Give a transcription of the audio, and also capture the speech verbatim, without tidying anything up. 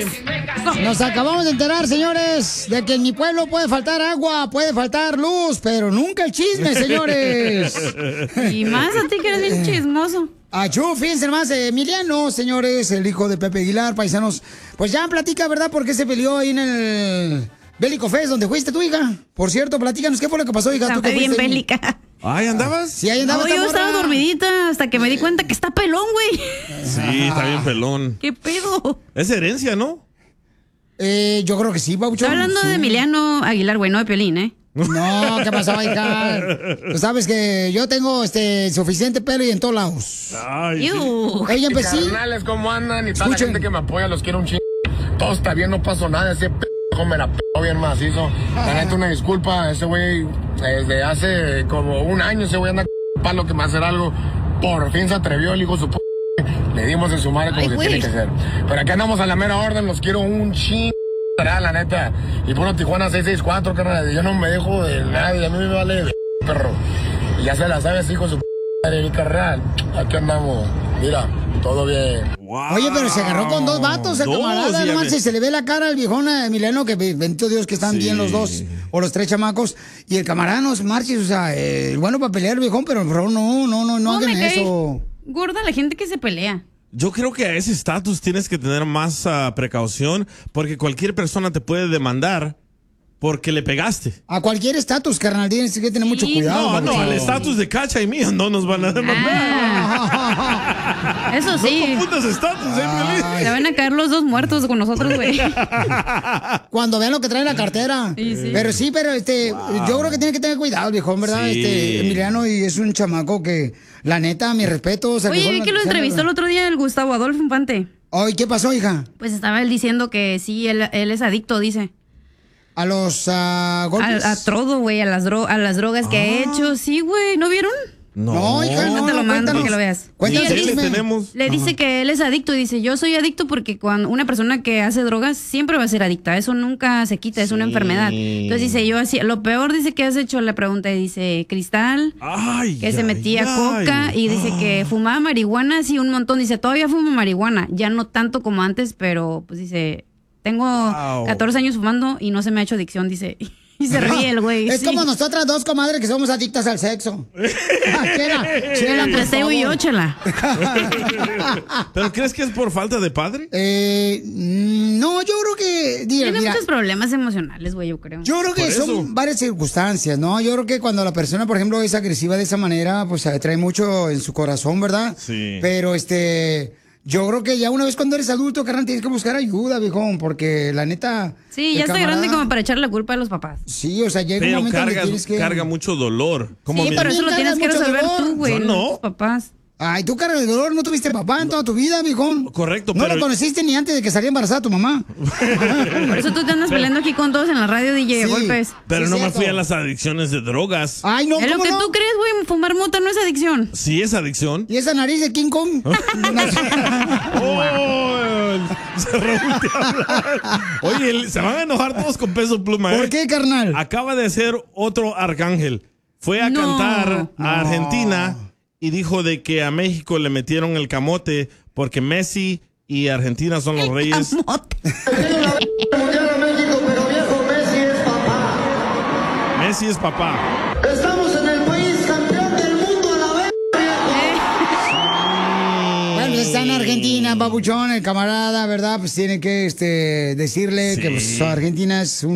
Nos acabamos de enterar, señores, de que en mi pueblo puede faltar agua, puede faltar luz, pero nunca el chisme, señores. Y más a ti que eres bien chismoso. Achú, fíjense más, eh, Emiliano, señores, el hijo de Pepe Aguilar, paisanos. Pues ya platica, ¿verdad? ¿Por qué se peleó ahí en el Bélico Fest, donde fuiste tú, hija? Por cierto, platícanos, ¿qué fue lo que pasó, hija? ¿Tú Está que bien fuiste? bélica. Ay, ¿andabas? Sí, ahí andaba. No, yo estaba dormidita hasta que me di cuenta que está pelón, güey. Sí, está bien pelón. ¿Qué pedo? Es herencia, ¿no? Eh, yo creo que sí, Pauchón. Estoy hablando sí. de Emiliano Aguilar, güey, no de Piolín, ¿eh? No, ¿qué pasó, hija? Tú sabes que yo tengo este suficiente pelo y en todos lados. Ay, sí. Ella empezó. Carnales, ¿cómo andan? Y toda la Escuchen. gente que me apoya, los quiero un chingo. Todo está bien, no pasó nada. Ese p*** me la p*** bien macizo. La neta, una disculpa. Ese güey, desde hace como un año, ese güey anda c*** palo que me va a hacer algo. Por fin se atrevió el hijo de su p***. Le dimos en su madre como Ay, se güey. tiene que hacer. Pero aquí andamos a la mera orden, los quiero un chingo. La neta. Y puro Tijuana seis seis cuatro, carnal. Yo no me dejo de nadie. A mí me vale de perro. Y ya se la sabes, hijo de su p***, mi carnal. Aquí andamos. Mira, todo bien. Wow. Oye, pero se agarró con dos vatos, el Dos, camarada. ya No me- manches, se le ve la cara al viejón a Emiliano, que bendito Dios que están Sí. bien los dos, o los tres chamacos. Y el camarada no se marches, o sea, eh, bueno para pelear, viejón, pero por favor, no, no, no, no ¿Cómo hagan me cae eso. gorda la gente que se pelea? Yo creo que a ese estatus tienes que tener más ah, precaución porque cualquier persona te puede demandar porque le pegaste. A cualquier estatus, carnal, tienes que tener mucho Sí, cuidado. No, no, babuchón. al estatus de Cacha y mío no nos van a demandar. Ah, eso sí. No confundas estatus, eh, Piolín. Ay. Se van a caer los dos muertos con nosotros, güey. Cuando vean lo que trae la cartera. Sí, sí. Pero sí, pero este, yo creo que tiene que tener cuidado, viejón, ¿verdad? Sí. Este, Emiliano, y es un chamaco que, la neta, mi respeto. Oye, vi que lo entrevistó el otro día el Gustavo Adolfo Infante. Ay, ¿qué pasó, hija? Pues estaba él diciendo que sí, él, él es adicto, dice. A los ah, A, golpes. a todo, güey, a las, dro- a las drogas que ha hecho. Sí, güey, ¿no vieron? No, hija, no, te lo no, mando cuéntanos. para que lo veas. Cuéntanos Sí, el él Sí, chisme. le tenemos. Le dice que él es adicto y dice, yo soy adicto porque cuando una persona que hace drogas siempre va a ser adicta, eso nunca se quita, es una Sí. enfermedad. Entonces dice, yo así, lo peor dice que has hecho, le pregunta y dice, cristal, Ay, que se ay, metía ay. coca y dice que fumaba marihuana, sí, un montón, dice, todavía fuma marihuana, ya no tanto como antes, pero pues dice, tengo Wow. catorce años fumando y no se me ha hecho adicción, dice. Y se ríe el güey. Es sí. como nosotras dos, comadre, que somos adictas al sexo. Chela, chela, por Entre Teo y yo, favor. chela. ¿Pero crees que es por falta de padre? Eh, mm, no, yo creo que... Mira, Tiene mira, muchos problemas emocionales, güey, yo creo. yo creo que Por son eso. varias circunstancias, ¿no? Yo creo que cuando la persona, por ejemplo, es agresiva de esa manera, pues trae mucho en su corazón, ¿verdad? Sí. Pero, este... Yo creo que ya una vez cuando eres adulto, carnal, tienes que buscar ayuda, viejón, porque la neta... Sí, el ya está camarada- grande como para echarle la culpa a los papás. Sí, o sea, llega un Pero momento donde carga, tienes que... carga mucho dolor. Como Sí, mi- pero eso lo También tienes que cargas mucho resolver dolor. tú, güey, Yo no no. tus papás. Ay, tú, cara de dolor, no tuviste papá en toda tu vida, viejón. Correcto, No pero- lo conociste ni antes de que saliera embarazada tu mamá. Por eso tú te andas peleando aquí con todos en la radio, D J, Sí. golpes. Pero Sí, no me cierto. fui a las adicciones de drogas. Ay, no, Es lo ¿cómo que no? tú crees, güey, fumar mota no es adicción. Sí es adicción. ¿Y esa nariz de King Kong? No sé. Oh, se revolvió a hablar. Oye, el- se van a enojar todos con Peso Pluma. ¿eh? ¿Por qué, carnal? Acaba de ser otro arcángel. Fue a No. cantar a No. Argentina y dijo de que a México le metieron el camote porque Messi y Argentina son los reyes. Camote. Messi es papá. Estamos en el país campeón del mundo a la vez. Bueno, está en Argentina, babuchón, el camarada, ¿verdad? Pues tiene que este, decirle Sí. que pues, Argentina es un